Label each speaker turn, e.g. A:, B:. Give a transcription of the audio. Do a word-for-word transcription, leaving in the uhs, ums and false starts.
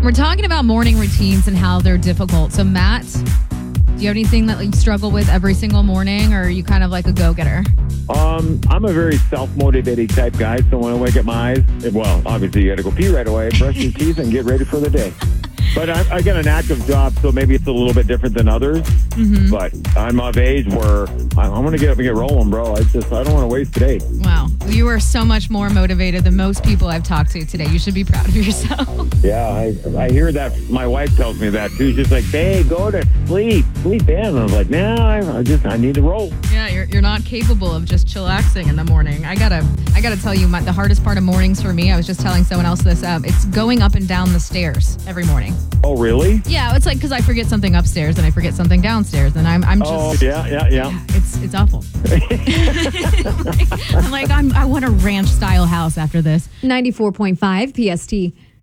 A: We're talking about morning routines and how they're difficult. So, Matt, do you have anything that you struggle with every single morning, or are you kind of like a go-getter?
B: Um, I'm a very self-motivated type guy, so when I wake up my eyes, well, obviously you got to go pee right away, brush your teeth, and get ready for the day. But I, I got an active job, so maybe it's a little bit different than others. Mm-hmm. But I'm of age where I, I'm going to get up and get rolling, bro. I just I don't want to waste today.
A: Wow. You are so much more motivated than most people I've talked to today. You should be proud of yourself.
B: Yeah, I I hear that. My wife tells me that, too. She's like, babe, go to sleep. Sleep in. And I was like, nah, I, I just, I need to roll.
A: Yeah, you're you're not capable of just chillaxing in the morning. I gotta I gotta tell you, my, the hardest part of mornings for me, I was just telling someone else this, um, it's going up and down the stairs every morning.
B: Oh, really?
A: Yeah, it's like because I forget something upstairs and I forget something downstairs, and I'm I'm just
B: Oh, yeah, yeah, yeah.
A: yeah, it's it's awful. like, I'm like I'm I want a ranch style house after this.
C: ninety-four point five P S T.